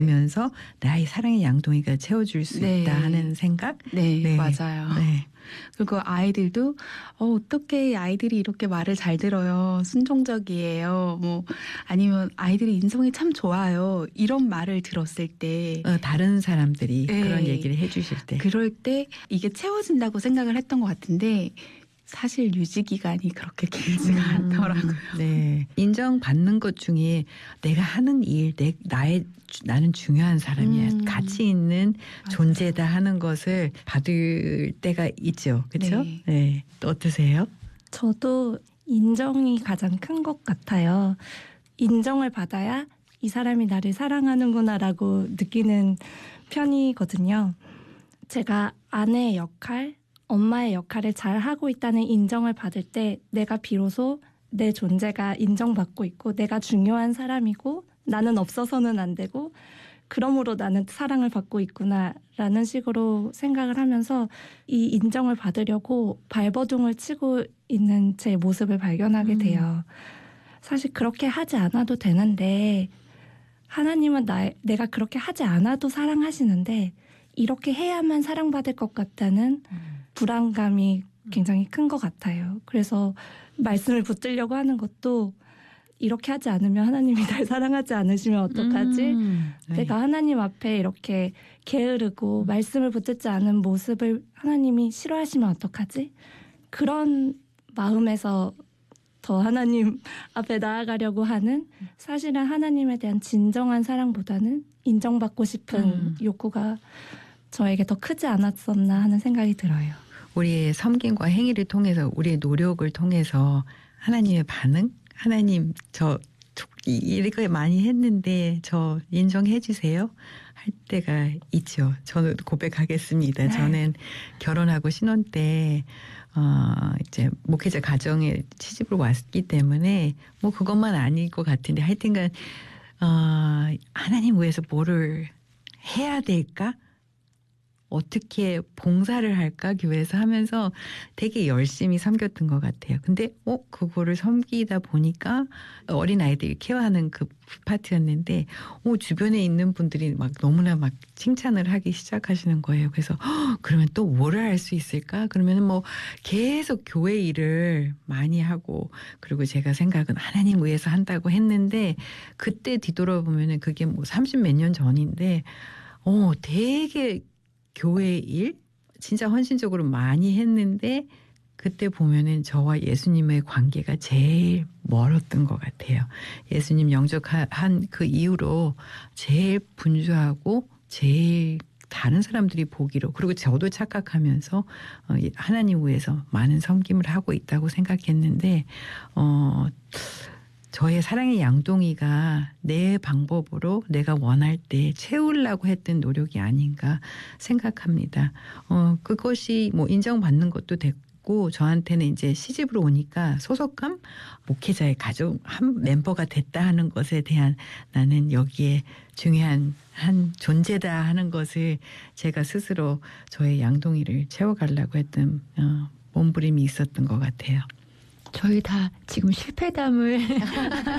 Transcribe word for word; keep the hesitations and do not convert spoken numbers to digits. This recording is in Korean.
면서 나의 사랑의 양동이가 채워줄 수 네. 있다 하는 생각? 네, 네. 맞아요. 네. 그리고 아이들도 어, 어떻게 아이들이 이렇게 말을 잘 들어요. 순종적이에요. 뭐 아니면 아이들이 인성이 참 좋아요. 이런 말을 들었을 때 어, 다른 사람들이 네. 그런 얘기를 해주실 때. 그럴 때 이게 채워진다고 생각을 했던 것 같은데 사실 유지 기간이 그렇게 길지가 음, 않더라고요. 네. 인정받는 것 중에 내가 하는 일, 내, 나의, 나는 중요한 사람이야. 음. 가치 있는 맞아요. 존재다 하는 것을 받을 때가 있죠. 그렇죠? 네. 네. 또 어떠세요? 저도 인정이 가장 큰 것 같아요. 인정을 받아야 이 사람이 나를 사랑하는구나라고 느끼는 편이거든요. 제가 아내의 역할, 엄마의 역할을 잘 하고 있다는 인정을 받을 때 내가 비로소 내 존재가 인정받고 있고 내가 중요한 사람이고 나는 없어서는 안 되고 그러므로 나는 사랑을 받고 있구나라는 식으로 생각을 하면서 이 인정을 받으려고 발버둥을 치고 있는 제 모습을 발견하게 음. 돼요. 사실 그렇게 하지 않아도 되는데 하나님은 나, 내가 그렇게 하지 않아도 사랑하시는데 이렇게 해야만 사랑받을 것 같다는 불안감이 굉장히 큰 것 같아요. 그래서 말씀을 붙들려고 하는 것도 이렇게 하지 않으면 하나님이 날 사랑하지 않으시면 어떡하지? 음, 네. 내가 하나님 앞에 이렇게 게으르고 말씀을 붙들지 않은 모습을 하나님이 싫어하시면 어떡하지? 그런 마음에서 더 하나님 앞에 나아가려고 하는 사실은 하나님에 대한 진정한 사랑보다는 인정받고 싶은 음. 욕구가 저에게 더 크지 않았었나 하는 생각이 들어요. 우리의 섬김과 행위를 통해서 우리의 노력을 통해서 하나님의 반응? 하나님 저 이렇게 많이 했는데 저 인정해 주세요 할 때가 있죠. 저는 고백하겠습니다. 저는 결혼하고 신혼 때 어, 이제 목회자 가정에 시집을 왔기 때문에 뭐 그것만 아닐 것 같은데 하여튼간 어, 하나님 위해서 뭐를 해야 될까? 어떻게 봉사를 할까 교회에서 하면서 되게 열심히 섬겼던 것 같아요. 근데 어 그거를 섬기다 보니까 어린아이들이 케어하는 그 파트였는데 어 주변에 있는 분들이 막 너무나 막 칭찬을 하기 시작하시는 거예요. 그래서 그러면 또 뭐를 할 수 있을까? 그러면 뭐 계속 교회 일을 많이 하고 그리고 제가 생각은 하나님 위해서 한다고 했는데 그때 뒤돌아보면은 그게 뭐 삼십 몇 년 전인데 어 되게 교회 일 진짜 헌신적으로 많이 했는데 그때 보면은 저와 예수님의 관계가 제일 멀었던 것 같아요. 예수님 영접한 그 이후로 제일 분주하고 제일 다른 사람들이 보기로 그리고 저도 착각하면서 하나님 위해서 많은 섬김을 하고 있다고 생각했는데 어 저의 사랑의 양동이가 내 방법으로 내가 원할 때 채우려고 했던 노력이 아닌가 생각합니다. 어, 그것이 뭐 인정받는 것도 됐고 저한테는 이제 시집으로 오니까 소속감, 목회자의 가족 한 멤버가 됐다 하는 것에 대한 나는 여기에 중요한 한 존재다 하는 것을 제가 스스로 저의 양동이를 채워가려고 했던 어, 몸부림이 있었던 것 같아요. 저희 다 지금 실패담을